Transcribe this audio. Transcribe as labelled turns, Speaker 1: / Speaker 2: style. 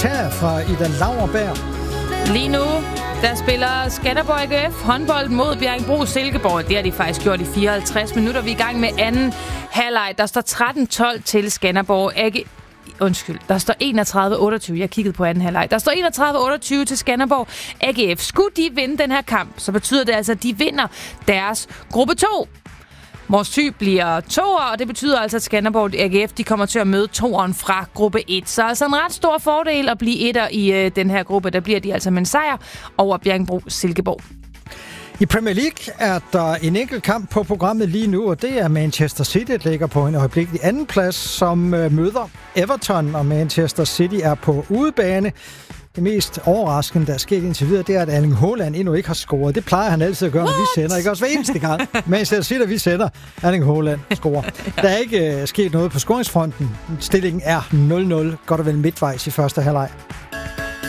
Speaker 1: kommentar fra Ida Lauerberg.
Speaker 2: Lige nu, der spiller Skanderborg AGF håndbold mod Bjerringbro Silkeborg. Det har de faktisk gjort i 54 minutter. Vi er i gang med anden halvleg. Der står 13-12 til Skanderborg AGF. Der står 31-28. Jeg kiggede på anden halvleg. Der står 31-28 til Skanderborg AGF. Skulle de vinde den her kamp, så betyder det altså, at de vinder deres gruppe 2. Mors Thy bliver toer, og det betyder altså, at Skanderborg AGF de kommer til at møde toeren fra gruppe 1. Så altså en ret stor fordel at blive etter i den her gruppe. Der bliver de altså med en sejr over Bjerringbro Silkeborg.
Speaker 1: I Premier League er der en enkelt kamp på programmet lige nu, og det er Manchester City, der ligger på en øjeblikkelig anden plads, som møder Everton, og Manchester City er på udebane. Det mest overraskende, der er sket indtil videre, det er, at Erling Haaland endnu ikke har scoret. Det plejer han altid at gøre, når vi sender. Ikke også hver eneste gang. Manchester City, vi sender, Erling Haaland scorer. Der er ikke sket noget på scoringsfronten. Stillingen er 0-0, godt og vel midtvejs i første halvleg.